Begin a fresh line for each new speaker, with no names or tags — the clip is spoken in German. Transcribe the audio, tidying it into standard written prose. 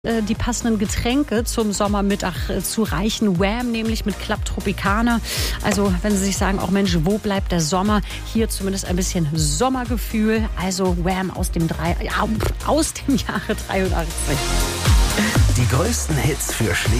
Die passenden Getränke zum Sommermittag zu reichen. Wham, nämlich mit Club Tropicana. Also wenn Sie sich sagen, auch Mensch, wo bleibt der Sommer? Hier zumindest ein bisschen Sommergefühl. Also Wham aus dem Jahre 83.
Die größten Hits für